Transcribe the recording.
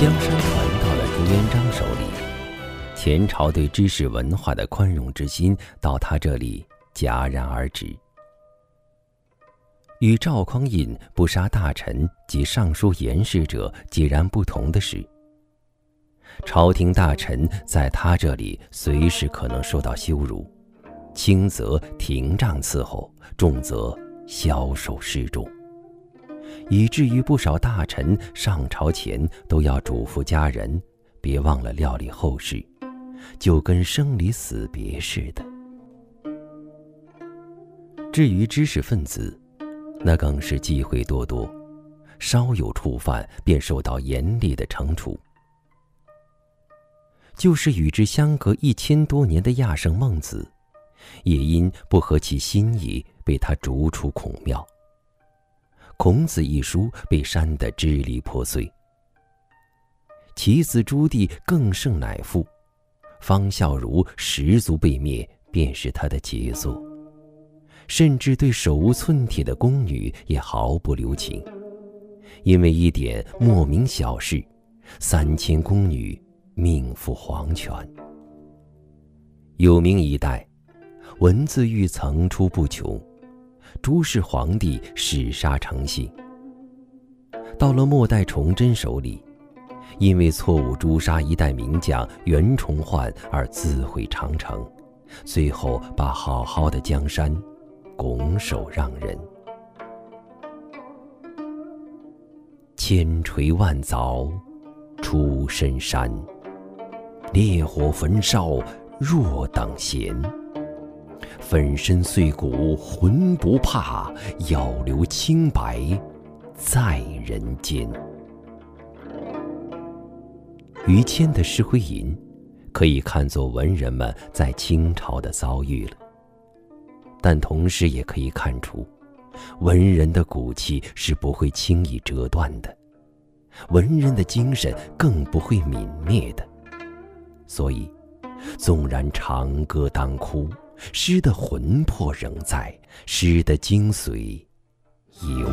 江山传到了朱元璋手里，前朝对知识文化的宽容之心到他这里戛然而止。与赵匡胤不杀大臣及尚书言事者截然不同的是，朝廷大臣在他这里随时可能受到羞辱，轻则廷杖伺候，重则枭首示众，以至于不少大臣上朝前都要嘱咐家人别忘了料理后事，就跟生离死别似的。至于知识分子，那更是忌讳多多，稍有触犯便受到严厉的惩处。就是与之相隔1000多年的亚圣孟子，也因不合其心意被他逐出孔庙。孔子一书被删得支离破碎。其子朱棣更胜乃父，方孝孺十族被灭便是他的杰作，甚至对手无寸铁的宫女也毫不留情，因为一点莫名小事，3000宫女命赴黄泉。有名一代，文字狱层出不穷，朱氏皇帝弑杀成性。到了末代崇祯手里，因为错误诛杀一代名将袁崇焕而自毁长城，最后把好好的江山拱手让人。千锤万凿出深山，烈火焚烧若等闲。粉身碎骨浑不怕，要留清白在人间。于谦的《诗会吟》可以看作文人们在清朝的遭遇了，但同时也可以看出，文人的骨气是不会轻易折断的，文人的精神更不会泯灭的。所以纵然长歌当哭，诗的魂魄仍在，诗的精髓犹